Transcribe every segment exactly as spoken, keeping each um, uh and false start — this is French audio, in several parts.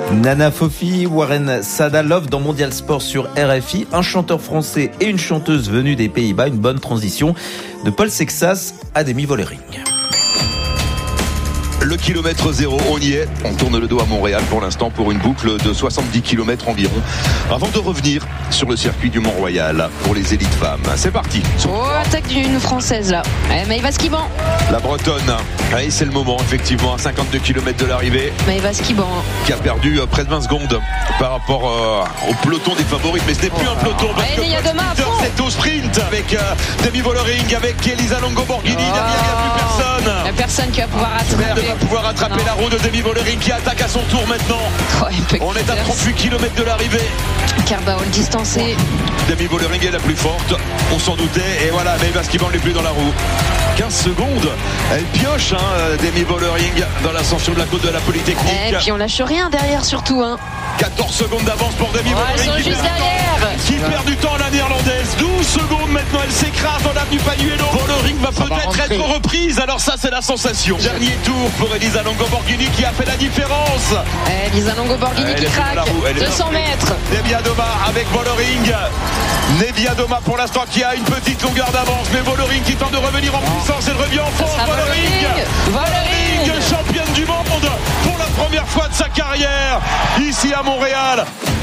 Nana Fofi, Warren Sadalov dans Mondial Sport sur R F I, un chanteur français et une chanteuse venue des Pays-Bas, une bonne transition de Paul Sexas à Demi Vollering. Le kilomètre zéro, on y est. On tourne le dos à Montréal pour l'instant pour une boucle de soixante-dix kilomètres environ. Avant de revenir sur le circuit du Mont-Royal pour les élites femmes. C'est parti. Oh, attaque d'une Française là. Maëva Skiban. La Bretonne. Et c'est le moment effectivement à cinquante-deux kilomètres de l'arrivée. Maëva Skiban. Qui a perdu près de vingt secondes par rapport euh, au peloton des favoris. Mais ce n'est plus oh. un peloton. Parce Allez, que c'est au sprint avec euh, Demi Vollering, avec Elisa Longo Borghini. Oh. Derrière, il n'y a plus personne. Il n'y a personne qui va pouvoir rattraper. Va pouvoir attraper non. la roue de Demi Vollering qui attaque à son tour maintenant. Ouais, on est à trente-huit kilomètres de l'arrivée. Carbaol distancé. Demi Vollering est la plus forte, on s'en doutait. Et voilà, Maëva Skiban n'est plus dans la roue. quinze secondes, elle pioche hein, Demi Vollering dans l'ascension de la côte de la Polytechnique. Et puis on lâche rien derrière surtout. Hein. quatorze secondes d'avance pour Demi oh, Vollering qui, perd derrière. qui perd du temps, la néerlandaise. douze secondes maintenant, elle s'écrase dans l'avenue Panuelo. Vollering va ça peut-être va être reprise, alors ça c'est la sensation. Dernier tour pour Elisa Longo Borghini qui a fait la différence. Elisa Longo Borghini qui craque, deux cents mètres. Nevia Doma avec Vollering. Nevia Doma pour l'instant qui a une petite longueur d'avance, mais Vollering qui tente de revenir en puissance, elle revient en force. Vollering, Vollering, championne du monde pour la première fois de sa carrière ici à Montréal.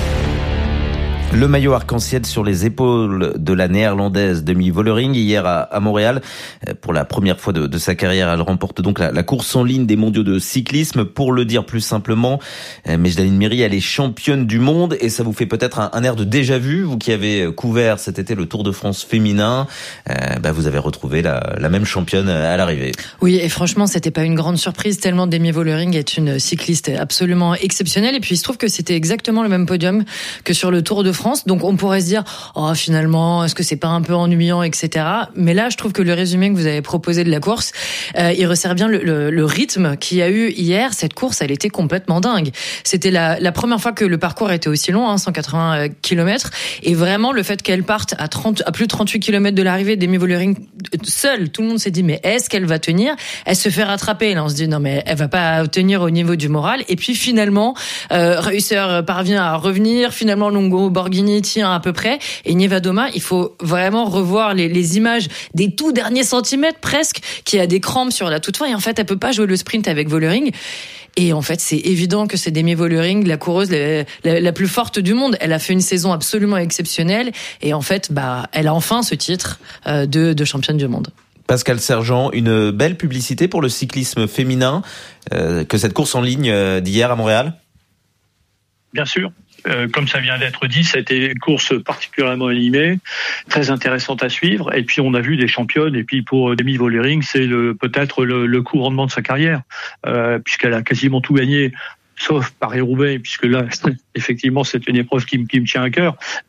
Le maillot arc-en-ciel sur les épaules de la néerlandaise Demi Vollering hier à, à Montréal. Pour la première fois de, de sa carrière, elle remporte donc la, la course en ligne des mondiaux de cyclisme. Pour le dire plus simplement, Mejdaline Miri, elle est championne du monde et ça vous fait peut-être un, un air de déjà-vu. Vous qui avez couvert cet été le Tour de France féminin, euh, bah vous avez retrouvé la, la même championne à l'arrivée. Oui, et franchement, c'était pas une grande surprise tellement Demi Vollering est une cycliste absolument exceptionnelle. Et puis il se trouve que c'était exactement le même podium que sur le Tour de France. Donc on pourrait se dire oh finalement est-ce que c'est pas un peu ennuyant, etc. Mais là je trouve que le résumé que vous avez proposé de la course euh, il resserre bien le, le, le rythme qu'il y a eu hier. Cette course elle était complètement dingue. C'était la, la première fois que le parcours était aussi long, hein, cent quatre-vingts kilomètres, et vraiment le fait qu'elle parte à trente à plus de trente-huit kilomètres de l'arrivée, Demi Vollering seule, tout le monde s'est dit mais est-ce qu'elle va tenir? Elle se fait rattraper, là on se dit non mais elle va pas tenir au niveau du moral, et puis finalement euh, Reusser parvient à revenir, finalement Longo Borghini tient à peu près, et Nevia Doma, il faut vraiment revoir les, les images des tout derniers centimètres presque, qui a des crampes sur la toute fin, et en fait elle peut pas jouer le sprint avec Vollering. Et en fait, c'est évident que c'est Demi Vollering, la coureuse la, la, la plus forte du monde. Elle a fait une saison absolument exceptionnelle, et en fait, bah, elle a enfin ce titre euh, de, de championne du monde. Pascal Sergent, une belle publicité pour le cyclisme féminin euh, que cette course en ligne euh, d'hier à Montréal. Bien sûr. Euh, comme ça vient d'être dit, ça a été une course particulièrement animée, très intéressante à suivre. Et puis on a vu des championnes. Et puis pour Demi Vollering, c'est le, peut-être le, le couronnement de sa carrière, euh, puisqu'elle a quasiment tout gagné, sauf Paris-Roubaix, puisque là, effectivement, c'est une épreuve qui, qui me tient à cœur.